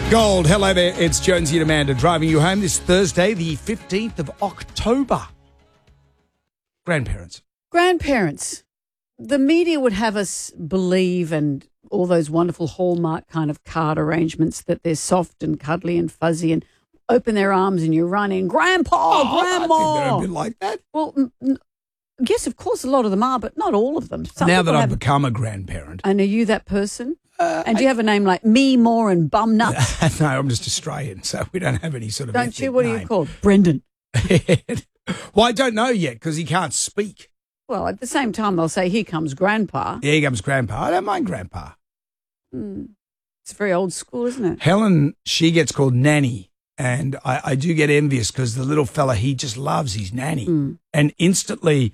Gold, hello there. It's Jonesy and Amanda driving you home this Thursday, the 15th of October. Grandparents. The media would have us believe, and all those wonderful Hallmark kind of card arrangements, that they're soft and cuddly and fuzzy and open their arms and you run in, Grandpa, Grandma. I think they're a bit like that. Well, yes, of course, a lot of them are, but not all of them. Now that I've become a grandparent. And are you that person? And do you have a name like Me, More and Bum Nuts? No, I'm just Australian, so we don't have any sort of Don't you? ethnic What name. are you called? Brendan. Well, I don't know yet because he can't speak. Well, at the same time, they'll say, here comes Grandpa. Yeah, here comes Grandpa. I don't mind Grandpa. It's very old school, isn't it? Helen, she gets called Nanny, and I do get envious because the little fella, he just loves his nanny. And instantly,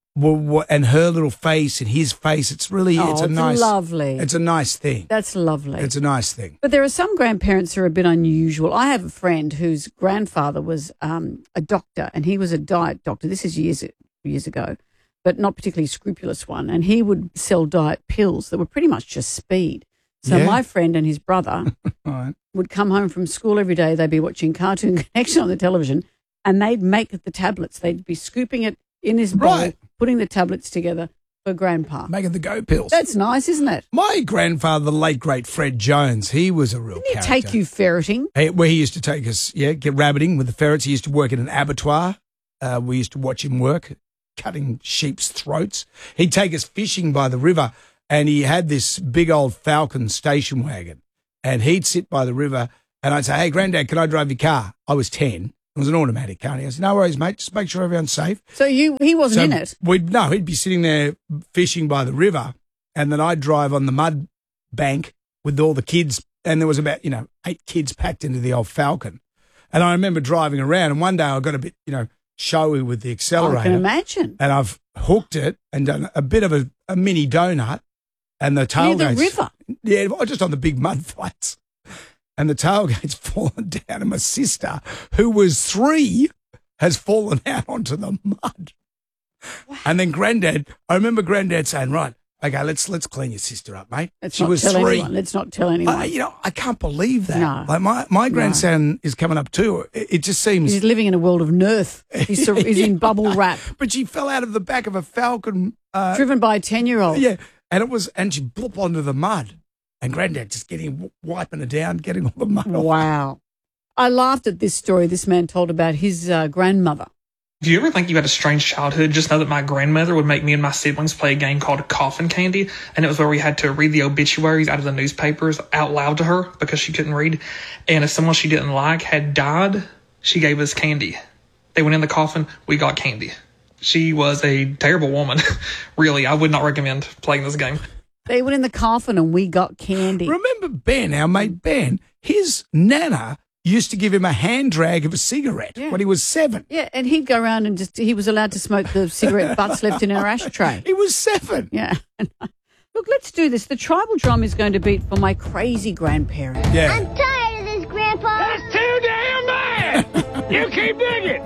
and her little face and his face, it's really, it's lovely. It's a nice thing. That's lovely. It's a nice thing. But there are some grandparents who are a bit unusual. I have a friend whose grandfather was a doctor, and he was a diet doctor. This is years ago, but not particularly scrupulous one. And he would sell diet pills that were pretty much just speed. So my friend and his brother would come home from school every day. They'd be watching Cartoon Connection on the television, and they'd make the tablets. They'd be scooping it in his bowl, putting the tablets together for Grandpa. Making the go pills. That's nice, isn't it? My grandfather, the late, great Fred Jones, he was a real Didn't he character. take you ferreting? Where he used to take us, get rabbiting with the ferrets. He used to work in an abattoir. We used to watch him work, cutting sheep's throats. He'd take us fishing by the river, and he had this big old Falcon station wagon. And he'd sit by the river, and I'd say, hey, Granddad, can I drive your car? I was 10. It was an automatic car. And he goes, no worries, mate. Just make sure everyone's safe. So he wasn't in it? He'd be sitting there fishing by the river, and then I'd drive on the mud bank with all the kids, and there was about, 8 kids packed into the old Falcon. And I remember driving around, and one day I got a bit, showy with the accelerator. I can imagine. And I've hooked it and done a bit of a mini donut, and the tailgate's... Near the river? Yeah, just on the big mud flats. And the tailgate's fallen down, and my sister, who was 3, has fallen out onto the mud. Wow. And then I remember Granddad saying, right, okay, let's clean your sister up, mate. She was 3. Let's not tell anyone. I can't believe that. No. Like my grandson is coming up too. It just seems... He's living in a world of Nerf. He's in bubble wrap. But she fell out of the back of a Falcon. Driven by a 10-year-old. Yeah, and she blooped onto the mud. And Granddad just wiping her down, getting all the mud off. Wow. I laughed at this story this man told about his grandmother. If you ever think you had a strange childhood, just know that my grandmother would make me and my siblings play a game called Coffin Candy, and it was where we had to read the obituaries out of the newspapers out loud to her because she couldn't read. And if someone she didn't like had died, she gave us candy. They went in the coffin, we got candy. She was a terrible woman. Really, I would not recommend playing this game. They went in the coffin and we got candy. Remember Ben, our mate Ben, his nana used to give him a hand drag of a cigarette when he was 7. Yeah, and he'd go around and he was allowed to smoke the cigarette butts left in our ashtray. He was 7. Yeah. Look, let's do this. The tribal drum is going to beat for my crazy grandparents. Yeah. I'm tired of this, Grandpa. That's too damn bad. You keep digging.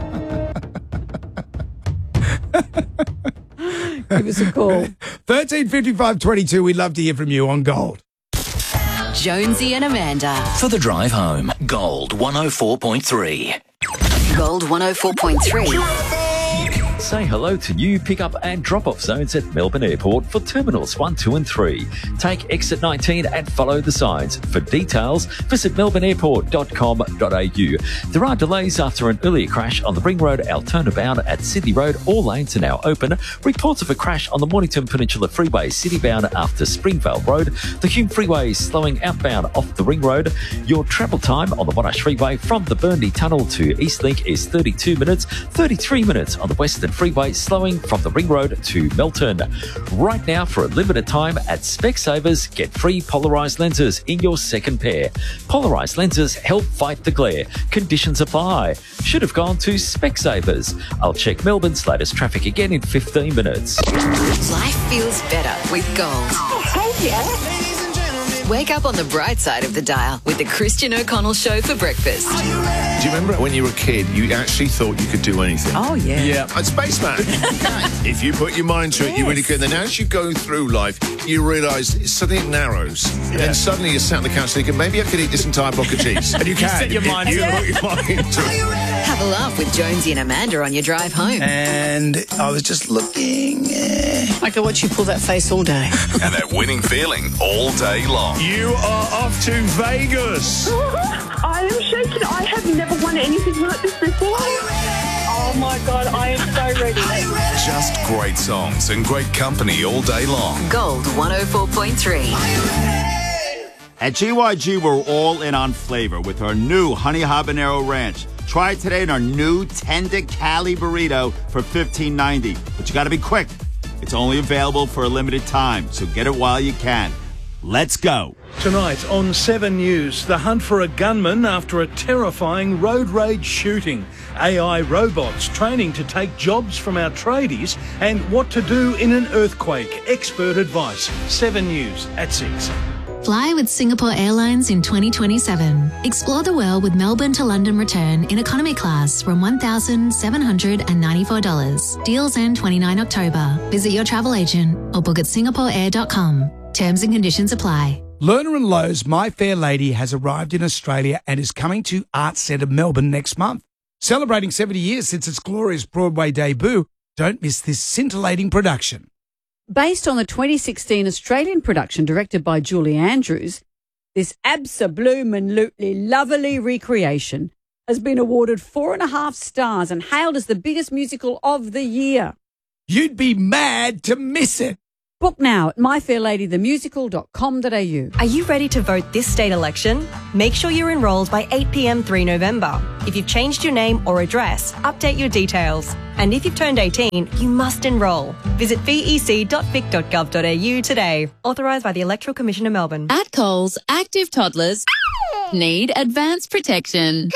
Give us a call. 135522. We'd love to hear from you on Gold. Jonesy and Amanda. For the drive home, Gold 104.3. Gold 104.3. Say hello to new pick-up and drop-off zones at Melbourne Airport for Terminals 1, 2 and 3. Take exit 19 and follow the signs. For details, visit melbourneairport.com.au. There are delays after an earlier crash on the Ring Road Altona bound at Sydney Road. All lanes are now open. Reports of a crash on the Mornington Peninsula Freeway City bound after Springvale Road. The Hume Freeway is slowing outbound off the Ring Road. Your travel time on the Monash Freeway from the Burnley Tunnel to Eastlink is 32 minutes, 33 minutes on the Western Freeway, slowing from the Ring Road to Melton. Right now, for a limited time at Specsavers, get free polarised lenses in your second pair. Polarised lenses help fight the glare. Conditions apply. Should have gone to Specsavers. I'll check Melbourne's latest traffic again in 15 minutes. Life feels better with Gold. Oh, yeah. Wake up on the bright side of the dial with the Christian O'Connell Show for breakfast. Do you remember when you were a kid, you actually thought you could do anything? Oh, yeah. Yeah. I'm Spaceman. If you put your mind to it, you really could. Then as you go through life, you realise suddenly it narrows. And then suddenly you're sat on the couch thinking, maybe I could eat this entire block of cheese. And you can. set your mind You to it. put your mind to it. Have a laugh with Jonesy and Amanda on your drive home. And I was just looking. I could watch you pull that face all day. And that winning feeling all day long. You are off to Vegas. I am shaking. I have never won anything like this before. Oh my God, I am so ready. Just great songs and great company all day long. Gold 104.3. At GYG, we're all in on flavor with our new Honey Habanero Ranch. Try it today in our new tender Cali burrito for $15.90. But you got to be quick. It's only available for a limited time, so get it while you can. Let's go. Tonight on 7 News, the hunt for a gunman after a terrifying road rage shooting. AI robots training to take jobs from our tradies and what to do in an earthquake. Expert advice. 7 News at 6. Fly with Singapore Airlines in 2027. Explore the world with Melbourne to London return in economy class from $1,794. Deals end 29 October. Visit your travel agent or book at singaporeair.com. Terms and conditions apply. Lerner and Lowe's My Fair Lady has arrived in Australia and is coming to Arts Centre Melbourne next month. Celebrating 70 years since its glorious Broadway debut, don't miss this scintillating production. Based on the 2016 Australian production directed by Julie Andrews, this abso-bloomin' lovely recreation has been awarded 4.5 stars and hailed as the biggest musical of the year. You'd be mad to miss it. Book now at myfairladythemusical.com.au. Are you ready to vote this state election? Make sure you're enrolled by 8 p.m. 3 November. If you've changed your name or address, update your details. And if you've turned 18, you must enrol. Visit vec.vic.gov.au today. Authorised by the Electoral Commission of Melbourne. At Coles, active toddlers need advanced protection.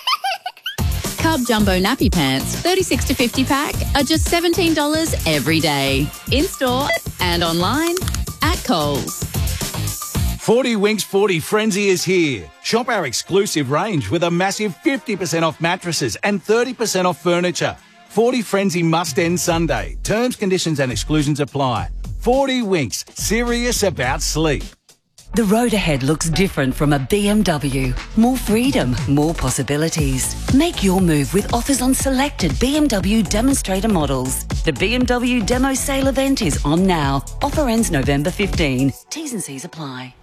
Cub Jumbo Nappy Pants, 36 to 50 pack, are just $17 every day. In-store and online at Coles. 40 Winks 40 Frenzy is here. Shop our exclusive range with a massive 50% off mattresses and 30% off furniture. 40 Frenzy must end Sunday. Terms, conditions and exclusions apply. 40 Winks, serious about sleep. The road ahead looks different from a BMW. More freedom, more possibilities. Make your move with offers on selected BMW demonstrator models. The BMW Demo Sale event is on now. Offer ends November 15. T's and C's apply.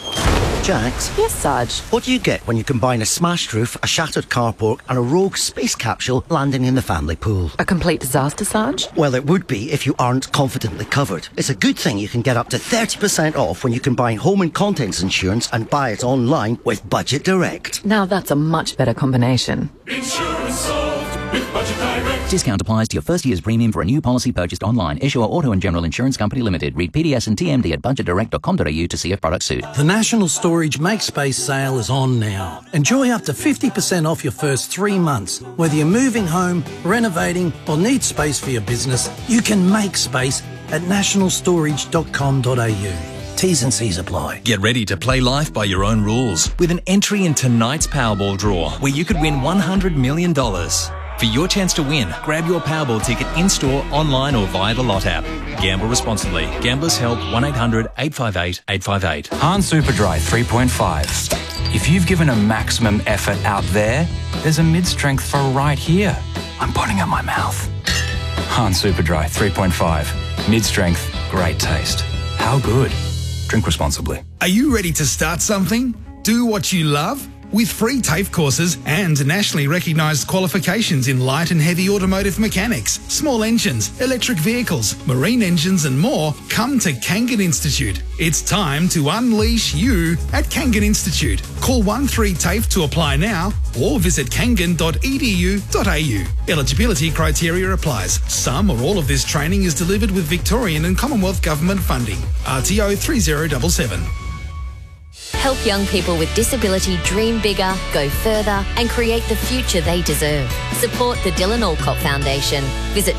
Jax? Yes, Sarge? What do you get when you combine a smashed roof, a shattered carport and a rogue space capsule landing in the family pool? A complete disaster, Sarge? Well, it would be if you aren't confidently covered. It's a good thing you can get up to 30% off when you combine home and contents insurance and buy it online with Budget Direct. Now that's a much better combination. Insurance solved with Budget Direct. Discount applies to your first year's premium for a new policy purchased online. Issuer Auto and General Insurance Company Limited. Read PDS and TMD at budgetdirect.com.au to see if products suit. The National Storage Make Space sale is on now. Enjoy up to 50% off your first 3 months. Whether you're moving home, renovating or need space for your business, you can make space at nationalstorage.com.au. T's and C's apply. Get ready to play life by your own rules with an entry in tonight's Powerball draw where you could win $100 million. For your chance to win, grab your Powerball ticket in-store, online or via the Lot app. Gamble responsibly. Gamblers Help 1-800-858-858. Han Superdry 3.5. If you've given a maximum effort out there, there's a mid-strength for right here. I'm putting up my mouth. Han Superdry 3.5. Mid-strength, great taste. How good? Drink responsibly. Are you ready to start something? Do what you love? With free TAFE courses and nationally recognised qualifications in light and heavy automotive mechanics, small engines, electric vehicles, marine engines and more, come to Kangan Institute. It's time to unleash you at Kangan Institute. Call 13TAFE to apply now or visit kangan.edu.au. Eligibility criteria applies. Some or all of this training is delivered with Victorian and Commonwealth Government funding. RTO 3077. Help young people with disability dream bigger, go further and create the future they deserve. Support the Dylan Alcott Foundation. Visit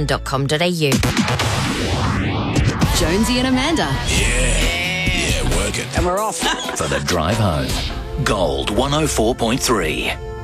dylanalcottfoundation.com.au. Jonesy and Amanda. Yeah, work Supermarket. And we're off. For the drive home. Gold 104.3.